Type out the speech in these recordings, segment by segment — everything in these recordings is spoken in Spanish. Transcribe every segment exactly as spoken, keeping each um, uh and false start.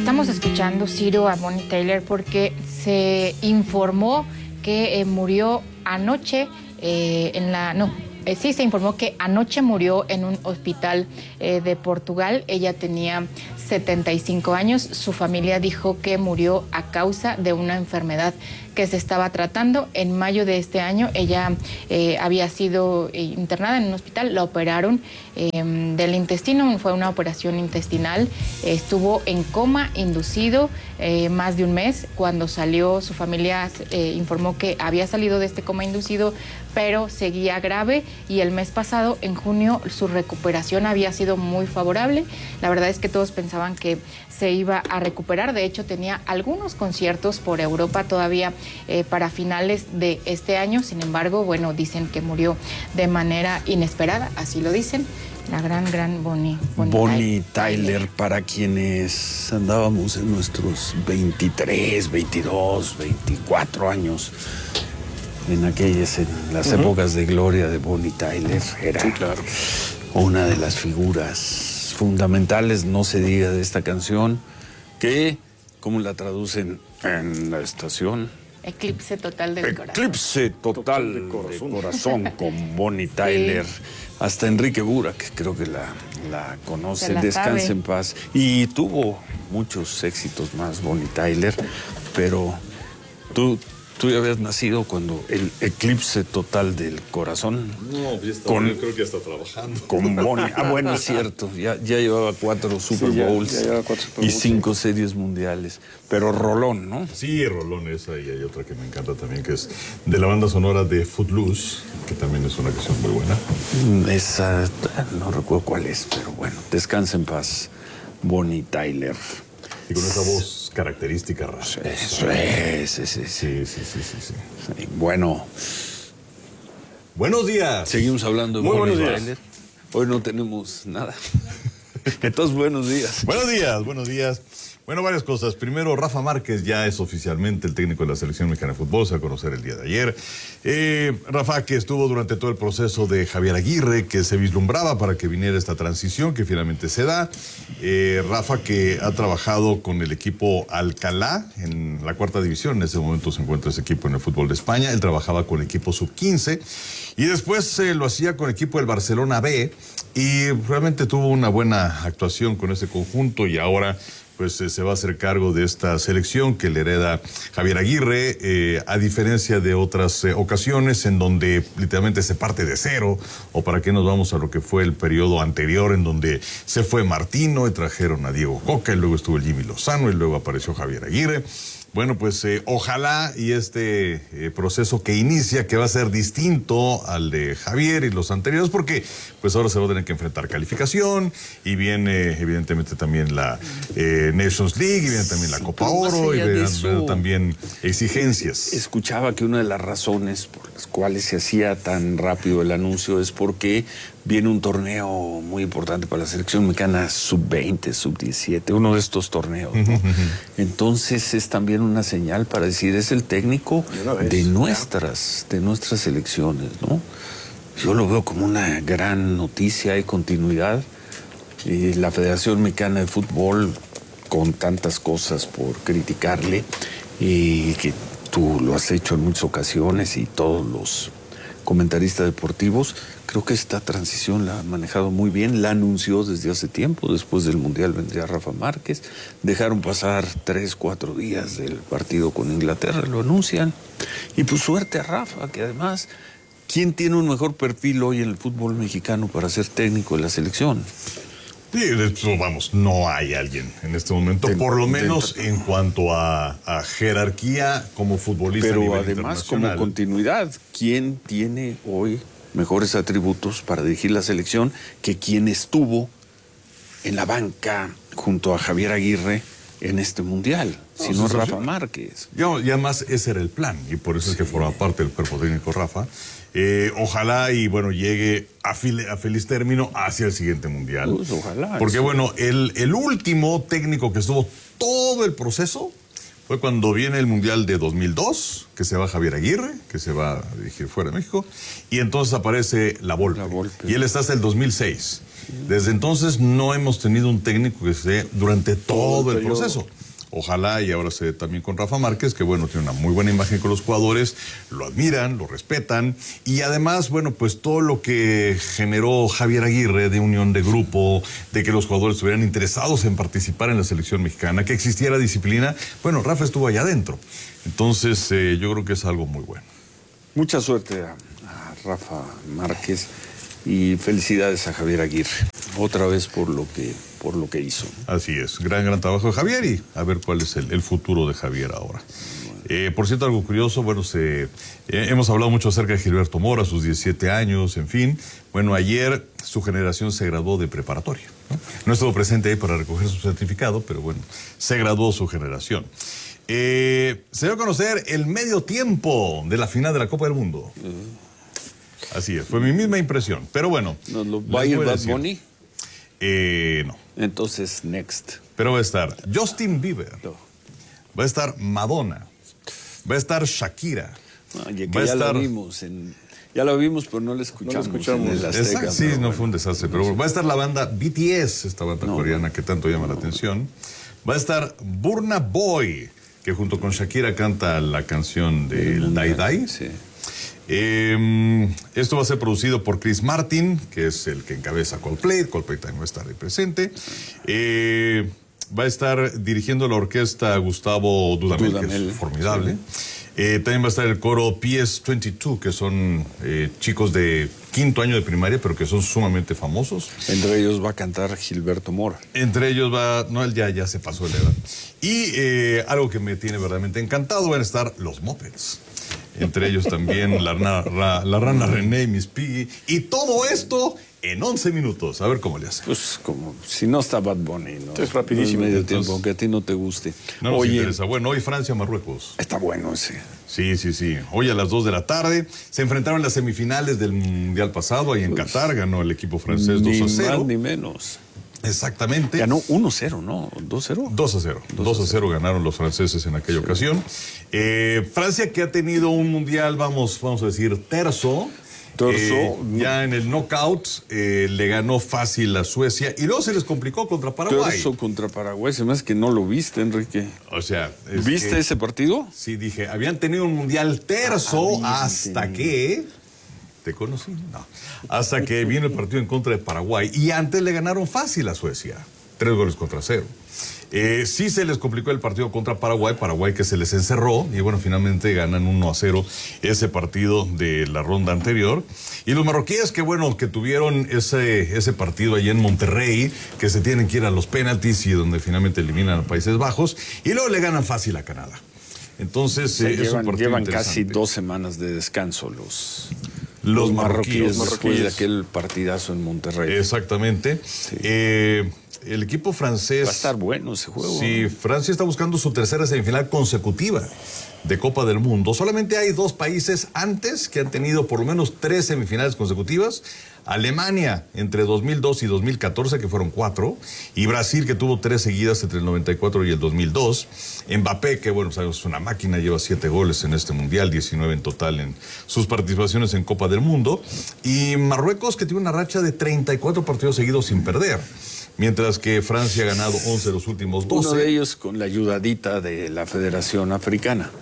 estamos escuchando, Ciro, a Bonnie Tyler porque se informó que eh, murió anoche eh, en la... no, eh, sí, se informó que anoche murió en un hospital eh, de Portugal. Ella tenía setenta y cinco años. Su familia dijo que murió a causa de una enfermedad que se estaba tratando. En mayo de este año ella eh, había sido eh, internada en un hospital, la operaron eh, del intestino, fue una operación intestinal, eh, estuvo en coma inducido eh, más de un mes. Cuando salió, su familia eh, informó que había salido de este coma inducido, pero seguía grave, y el mes pasado, en junio, su recuperación había sido muy favorable. La verdad es que todos pensaban que se iba a recuperar. De hecho, tenía algunos conciertos por Europa todavía eh, para finales de este año. Sin embargo, bueno, dicen que murió de manera inesperada, así lo dicen. La gran, gran Bonnie, Bonnie, Bonnie Tyler, Tyler, para quienes andábamos en nuestros veintitrés, veintidós, veinticuatro años, en aquellas, en las uh-huh. épocas de gloria de Bonnie Tyler, era sí, claro. una de las figuras fundamentales, no se diga, de esta canción, que, ¿cómo la traducen en la estación? Eclipse total del Eclipse corazón. Eclipse total de corazón, de corazón con Bonnie Tyler. Sí. Hasta Enrique Burak, creo que la, la conoce, la descanse sabe. En paz. Y tuvo muchos éxitos más Bonnie Tyler, pero tú... ¿Tú ya habías nacido cuando el eclipse total del corazón? No, ya está, con, yo creo que ya está trabajando. Con Bonnie. Ah, bueno, es cierto. Ya, ya llevaba cuatro Super sí, Bowls ya, ya cuatro Super y Bowls, cinco sí. series mundiales. Pero rolón, ¿no? Sí, rolón esa. Y hay otra que me encanta también, que es de la banda sonora de Footloose, que también es una canción muy buena. Esa, no recuerdo cuál es, pero bueno, descansa en paz, Bonnie Tyler. Y con esa voz característica rasposa. Eso es, sí, sí, sí, sí, sí, sí, sí. sí. Bueno. Buenos días. Seguimos hablando de Muy Bonnie buenos Tyler. Hoy no tenemos nada. Entonces, buenos días. Buenos días, buenos días. Bueno, varias cosas. Primero, Rafa Márquez ya es oficialmente el técnico de la Selección Mexicana de Fútbol, se va a conocer el día de ayer. Eh, Rafa, que estuvo durante todo el proceso de Javier Aguirre, que se vislumbraba para que viniera esta transición, que finalmente se da. Eh, Rafa, que ha trabajado con el equipo Alcalá en la cuarta división, en ese momento se encuentra ese equipo en el fútbol de España. Él trabajaba con el equipo sub quince y después eh, lo hacía con el equipo del Barcelona B, y realmente tuvo una buena actuación con ese conjunto, y ahora pues eh, se va a hacer cargo de esta selección que le hereda Javier Aguirre, eh, a diferencia de otras eh, ocasiones en donde literalmente se parte de cero, o para qué nos vamos a lo que fue el periodo anterior, en donde se fue Martino y trajeron a Diego Coca, y luego estuvo el Jimmy Lozano, y luego apareció Javier Aguirre. Bueno, pues eh, ojalá y este eh, proceso que inicia, que va a ser distinto al de Javier y los anteriores, porque pues ahora se va a tener que enfrentar calificación, y viene evidentemente también la eh, Nations League, y viene también la Copa Oro, y vienen también exigencias. Escuchaba que una de las razones por las cuales se hacía tan rápido el anuncio es porque viene un torneo muy importante para la selección mexicana, sub veinte, sub diecisiete, uno de estos torneos, ¿no? Uh-huh. Entonces es también una señal para decir, es el técnico de nuestras, de nuestras selecciones, ¿no? Yo lo veo como una gran noticia y continuidad. Y la Federación Mexicana de Fútbol, con tantas cosas por criticarle, y que tú lo has hecho en muchas ocasiones, y todos los comentaristas deportivos, creo que esta transición la ha manejado muy bien, la anunció desde hace tiempo. Después del Mundial vendría Rafa Márquez, dejaron pasar tres, cuatro días del partido con Inglaterra, lo anuncian, y pues suerte a Rafa, que además, ¿quién tiene un mejor perfil hoy en el fútbol mexicano para ser técnico de la selección? Sí, de hecho, vamos, no hay alguien en este momento, de, por lo menos de, en cuanto a, a jerarquía como futbolista. Pero además como continuidad, ¿quién tiene hoy mejores atributos para dirigir la selección que quien estuvo en la banca junto a Javier Aguirre en este mundial? No, si no es Rafa Márquez. Ya, y además ese era el plan, y por eso sí. es que forma parte del cuerpo técnico Rafa. Eh, ojalá y bueno llegue a, fil a feliz término hacia el siguiente mundial. Pues ojalá. Porque sí. bueno, el, el último técnico que estuvo todo el proceso fue cuando viene el mundial de dos mil dos, que se va Javier Aguirre, que se va a dirigir fuera de México, y entonces aparece La Volpe. La Volpe. Y él está hasta el dos mil seis. Desde entonces no hemos tenido un técnico que esté durante todo el proceso. Ojalá, y ahora se ve también con Rafa Márquez, que bueno, tiene una muy buena imagen con los jugadores, lo admiran, lo respetan, y además, bueno, pues todo lo que generó Javier Aguirre de unión de grupo, de que los jugadores estuvieran interesados en participar en la selección mexicana, que existiera disciplina, bueno, Rafa estuvo allá adentro. Entonces, eh, yo creo que es algo muy bueno. Mucha suerte a, a Rafa Márquez y felicidades a Javier Aguirre, otra vez por lo que, por lo que hizo. Así es, gran, gran trabajo de Javier y a ver cuál es el, el futuro de Javier ahora. Bueno. Eh, por cierto, algo curioso, bueno, se, eh, hemos hablado mucho acerca de Gilberto Mora, sus diecisiete años, en fin. Bueno, ayer su generación se graduó de preparatoria, ¿no? No estuvo presente ahí para recoger su certificado, pero bueno, se graduó su generación. Eh, se dio a conocer el medio tiempo de la final de la Copa del Mundo. Uh. Así es, fue mi misma impresión. Pero bueno. ¿Nos lo va a ir Bad Bunny? Eh, no. Entonces, next. Pero va a estar Justin Bieber. No. Va a estar Madonna. Va a estar Shakira. No, ya que va ya estar... lo vimos. En... Ya lo vimos, pero no lo escuchamos. No lo escuchamos. En el Azteca, Exacto, sí, no bueno. Fue un desastre. Pero bueno, va a estar la banda B T S, esta banda no, coreana no, que tanto llama no, la atención. Va a estar Burna Boy, que junto con Shakira canta la canción del Dai Dai. Sí. Eh, esto va a ser producido por Chris Martin, que es el que encabeza Coldplay. Coldplay también va a estar ahí presente. Eh, va a estar dirigiendo la orquesta Gustavo Dudamel, Dudamel. que es formidable. Sí. Eh, también va a estar el coro P S veintidós, que son eh, chicos de quinto año de primaria, pero que son sumamente famosos. Entre ellos va a cantar Gilberto Mora. Entre ellos va... No, él ya, ya se pasó de la edad. Y eh, algo que me tiene verdaderamente encantado, van a estar los Muppets. Entre ellos también la, la, la rana René y Miss Piggy. Y todo esto en once minutos. A ver cómo le hace. Pues como si no está Bad Bunny, ¿no? Es rapidísimo. No es medio tiempo, aunque a ti no te guste. No nos Oye, interesa. Bueno, hoy Francia-Marruecos. Está bueno ese. Sí, sí, sí. Hoy a las dos de la tarde se enfrentaron en las semifinales del Mundial pasado. Ahí en pues, Qatar ganó el equipo francés dos a cero. Ni más ni menos. Exactamente. Ganó uno cero, ¿no? ¿dos cero? dos a cero. dos a cero ganaron los franceses en aquella sí. ocasión. Eh, Francia, que ha tenido un mundial, vamos, vamos a decir, terzo. Terzo. Eh, ya en el knockout eh, le ganó fácil a Suecia y luego se les complicó contra Paraguay. Terzo contra Paraguay, se me hace que no lo viste, Enrique. O sea... ¿Viste que, ese partido? Sí, dije, habían tenido un mundial terzo ah, hasta tenido. que... ¿Te conocí? No. Hasta que vino el partido en contra de Paraguay. Y antes le ganaron fácil a Suecia. Tres goles contra cero. Eh, sí se les complicó el partido contra Paraguay. Paraguay que se les encerró. Y bueno, finalmente ganan uno a cero ese partido de la ronda anterior. Y los marroquíes que bueno, que tuvieron ese, ese partido allí en Monterrey. Que se tienen que ir a los penaltis y donde finalmente eliminan a Países Bajos. Y luego le ganan fácil a Canadá. Entonces, se eh, llevan, es un partido llevan casi dos semanas de descanso los... Los, los marroquíes, marroquíes después de aquel partidazo en Monterrey. Exactamente. Sí. Eh, el equipo francés... Va a estar bueno ese juego. Sí, ¿no? Francia está buscando su tercera semifinal consecutiva de Copa del Mundo. Solamente hay dos países antes que han tenido por lo menos tres semifinales consecutivas. Alemania entre dos mil dos y dos mil catorce, que fueron cuatro, y Brasil, que tuvo tres seguidas entre el noventa y cuatro y el dos mil dos. Mbappé, que bueno, sabes, es una máquina, lleva siete goles en este mundial, diecinueve en total en sus participaciones en Copa del Mundo. Y Marruecos, que tiene una racha de treinta y cuatro partidos seguidos sin perder. Mientras que Francia ha ganado once de los últimos doce. Uno de ellos con la ayudadita de la Federación Africana.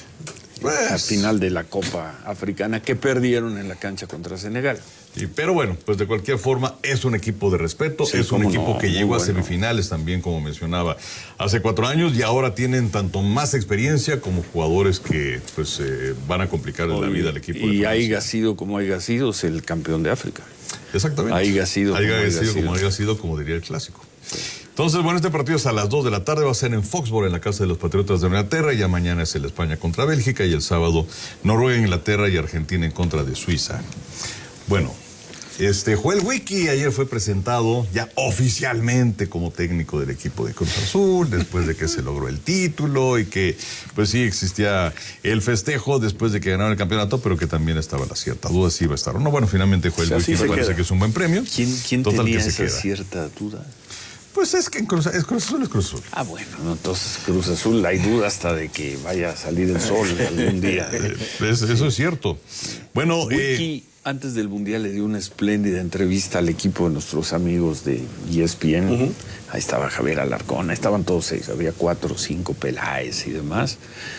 Pues, al final de la Copa Africana que perdieron en la cancha contra Senegal. Sí, pero bueno, pues de cualquier forma es un equipo de respeto, sí, es un equipo no, que llegó bueno. a semifinales también, como mencionaba, hace cuatro años y ahora tienen tanto más experiencia como jugadores que pues eh, van a complicar en la vida al equipo. Y haya sido como haya sido, es el campeón de África. Exactamente. Haya sido como haya sido, como haya sido, como diría el clásico. Sí. Entonces, bueno, este partido es a las dos de la tarde, va a ser en Foxborough, en la casa de los Patriotas de Inglaterra, y ya mañana es el España contra Bélgica, y el sábado Noruega, Inglaterra y Argentina en contra de Suiza. Bueno, este Joel Wiki ayer fue presentado ya oficialmente como técnico del equipo de Cruz Azul, después de que se logró el título y que, pues sí, existía el festejo después de que ganaron el campeonato, pero que también estaba la cierta duda si iba a estar o no. Bueno, finalmente Joel o sea, Wiki me parece que es un buen premio. ¿Quién, quién Total tenía que se esa queda. cierta duda? Pues es que en Cruz, es Cruz Azul es Cruz Azul. Ah, bueno, no, entonces Cruz Azul, hay duda hasta de que vaya a salir el sol algún día. ¿eh? Es, eso es cierto. Bueno, Wiki, eh, antes del Mundial le dio una espléndida entrevista al equipo de nuestros amigos de E S P N. Uh-huh. Ahí estaba Javier Alarcón, estaban todos seis, había cuatro o cinco Peláez y demás.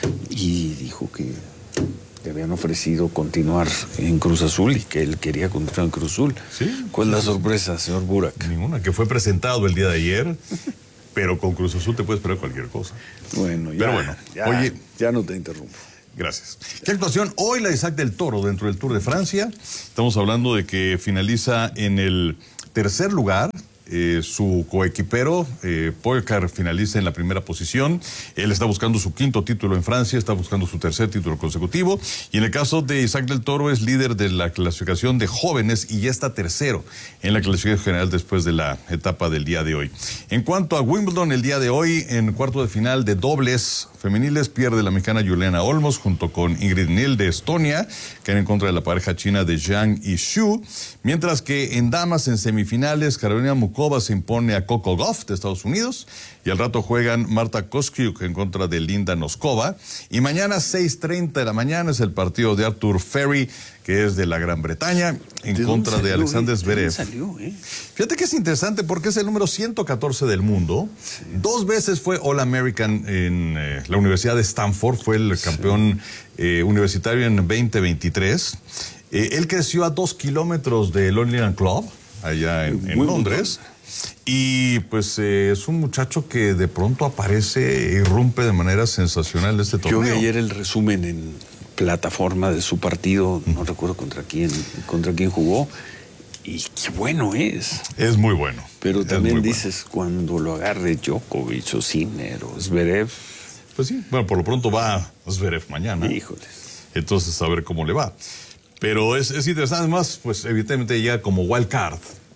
Y dijo que le habían ofrecido continuar en Cruz Azul y que él quería continuar en Cruz Azul. ¿Sí? ¿Cuál es la sorpresa, señor Burak? Ninguna, que fue presentado el día de ayer, pero con Cruz Azul te puedes esperar cualquier cosa. Bueno, ya, pero bueno, ya, oye, ya no te interrumpo. Gracias. ¿Qué actuación? Hoy la Isaac del Toro dentro del Tour de Francia. Estamos hablando de que finaliza en el tercer lugar. Eh, su coequipero, eh, Pogačar, finaliza en la primera posición. Él está buscando su quinto título en Francia, está buscando su tercer título consecutivo. Y en el caso de Isaac del Toro, es líder de la clasificación de jóvenes y ya está tercero en la clasificación general después de la etapa del día de hoy. En cuanto a Wimbledon, el día de hoy, en cuarto de final de dobles femeniles, pierde la mexicana Juliana Olmos junto con Ingrid Nil de Estonia, que en contra de la pareja china de Zhang y Xu. Mientras que en damas, en semifinales, Carolina Mukova se impone a Coco Gauff de Estados Unidos y al rato juegan Marta Kostyuk en contra de Linda Noskova. Y mañana seis treinta de la mañana es el partido de Arthur Ferry, que es de la Gran Bretaña, en contra de Alexander Zverev. Salió, eh? Fíjate que es interesante porque es el número ciento catorce del mundo. Sí. Dos veces fue All American en eh, la Universidad de Stanford, fue el campeón sí. eh, universitario en veinte veintitrés. Eh, él creció a dos kilómetros del All England Club, allá en, en Londres. Bueno. Y pues eh, es un muchacho que de pronto aparece e irrumpe de manera sensacional en este torneo. Yo vi ayer el resumen en plataforma de su partido, no recuerdo contra quién, contra quién jugó, y qué bueno es. Es muy bueno. Pero también dices, bueno, cuando lo agarre Djokovic o Sinner o Zverev. Pues sí, bueno, por lo pronto va Zverev mañana. Híjoles. Entonces, a ver cómo le va. Pero es, es interesante, además, pues evidentemente llega como wild card.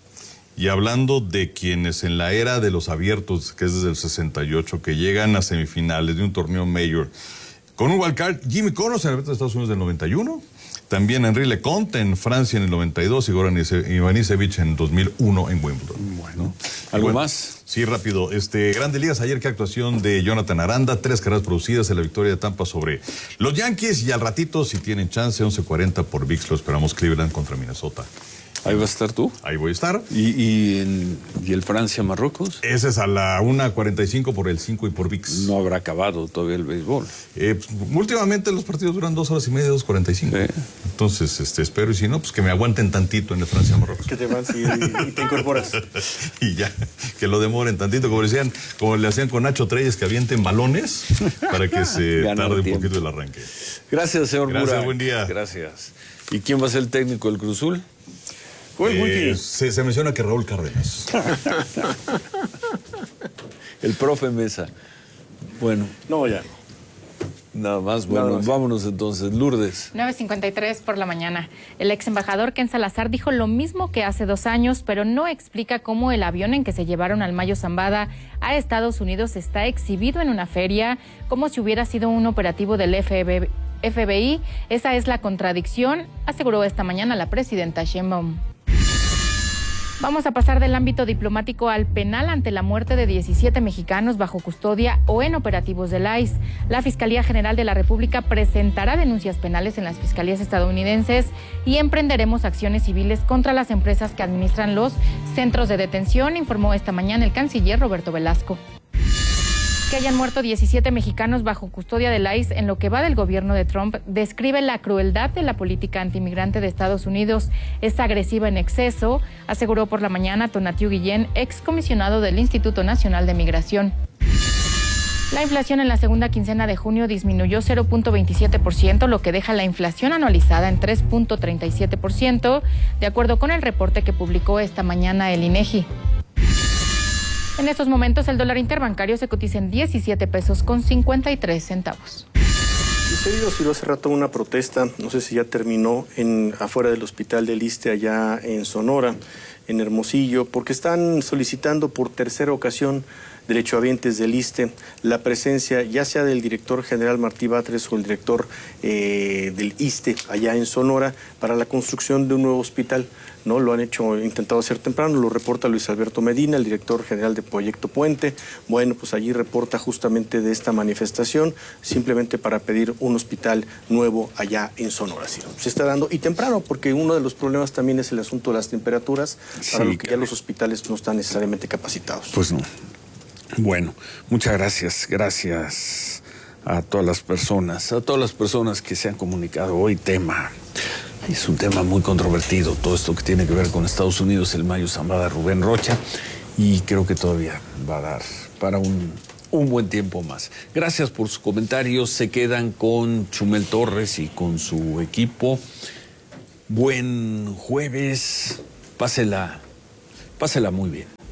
Y hablando de quienes en la era de los abiertos, que es desde el sesenta y ocho, que llegan a semifinales de un torneo mayor, con un wildcard, Jimmy Connors en el abierto de Estados Unidos del noventa y uno, también Henri Leconte en Francia en el noventa y dos y Goran Ivanisevic en dos mil uno en Wimbledon. Bueno, ¿algo bueno, más? Sí, rápido. Este, Grandes Ligas, ayer qué actuación de Jonathan Aranda, tres carreras producidas en la victoria de Tampa sobre los Yankees, y al ratito, si tienen chance, once cuarenta por V I X, lo esperamos, Cleveland contra Minnesota. ¿Ahí vas a estar tú? Ahí voy a estar. ¿Y, y, en, ¿y el Francia-Marruecos? Ese es a la una cuarenta y cinco por el cinco y por V I X. No habrá acabado todavía el béisbol. Eh, pues, últimamente los partidos duran dos horas y media, dos cuarenta y cinco. Sí. Entonces, este, espero, y si no, pues que me aguanten tantito en el Francia-Marruecos. Que te vas y, y te incorporas. Y ya, que lo demoren tantito, como decían, como le hacían con Nacho Treyes, que avienten balones para que se tarde un poquito el arranque. Gracias, señor Burak. Gracias, buen día. Gracias. ¿Y quién va a ser el técnico del Cruz Azul? Eh, se, se menciona que Raúl Cárdenas. El profe Mesa. Bueno. No, ya. Nada más, bueno, Nada más. Vámonos entonces, Lourdes. nueve cincuenta y tres por la mañana. El ex embajador Ken Salazar dijo lo mismo que hace dos años, pero no explica cómo el avión en que se llevaron al Mayo Zambada a Estados Unidos está exhibido en una feria, como si hubiera sido un operativo del F B I. Esa es la contradicción, aseguró esta mañana la presidenta Sheinbaum. Vamos a pasar del ámbito diplomático al penal ante la muerte de diecisiete mexicanos bajo custodia o en operativos del I C E. La Fiscalía General de la República presentará denuncias penales en las fiscalías estadounidenses y emprenderemos acciones civiles contra las empresas que administran los centros de detención, informó esta mañana el canciller Roberto Velasco. Que hayan muerto diecisiete mexicanos bajo custodia del I C E en lo que va del gobierno de Trump describe la crueldad de la política antimigrante de Estados Unidos. Es agresiva en exceso, aseguró por la mañana Tonatiu Guillén, excomisionado del Instituto Nacional de Migración. La inflación en la segunda quincena de junio disminuyó cero punto veintisiete por ciento, lo que deja la inflación anualizada en tres punto treinta y siete por ciento, de acuerdo con el reporte que publicó esta mañana el INEGI. En estos momentos el dólar interbancario se cotiza en diecisiete pesos con cincuenta y tres centavos. Se dio hace rato una protesta, no sé si ya terminó, en afuera del hospital del ISSSTE allá en Sonora, en Hermosillo, porque están solicitando por tercera ocasión derechohabientes del ISSSTE la presencia ya sea del director general Martí Batres o el director eh, del ISSSTE allá en Sonora para la construcción de un nuevo hospital. ¿no? Lo han hecho, intentado hacer temprano, lo reporta Luis Alberto Medina, el director general de Proyecto Puente. Bueno, pues allí reporta justamente de esta manifestación, simplemente para pedir un hospital nuevo allá en Sonora. Sí, se está dando, y temprano, porque uno de los problemas también es el asunto de las temperaturas, para Sí, lo que ya los hospitales no están necesariamente capacitados. Pues no. Bueno, muchas gracias, gracias a todas las personas, a todas las personas que se han comunicado hoy. Tema, es un tema muy controvertido, todo esto que tiene que ver con Estados Unidos, el Mayo Zambada, Rubén Rocha, y creo que todavía va a dar para un, un buen tiempo más. Gracias por sus comentarios, se quedan con Chumel Torres y con su equipo. Buen jueves, pásela, pásela muy bien.